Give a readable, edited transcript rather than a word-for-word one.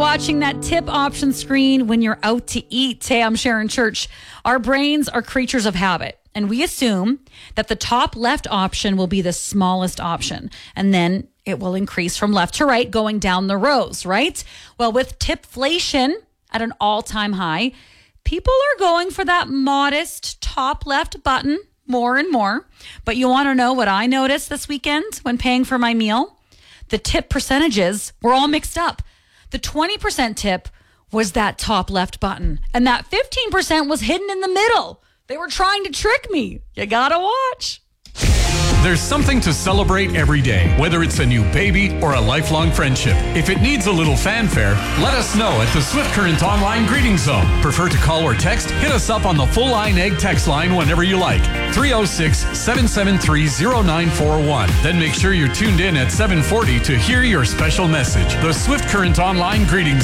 watching that tip option screen when you're out to eat. Hey, I'm Sharon Church. Our brains are creatures of habit, and we assume that the top left option will be the smallest option, and then it will increase from left to right going down the rows, right? Well, with tipflation at an all-time high, people are going for that modest top left button more and more. But you want to know what I noticed this weekend when paying for my meal? The tip percentages were all mixed up. The 20% tip was that top left button, and that 15% was hidden in the middle. They were trying to trick me. You gotta watch. There's something to celebrate every day, whether it's a new baby or a lifelong friendship. If it needs a little fanfare, let us know at the Swift Current Online Greeting Zone. Prefer to call or text? Hit us up on the Full Line Egg text line whenever you like. 306-773-0941. Then make sure you're tuned in at 7:40 to hear your special message. The Swift Current Online Greeting Zone.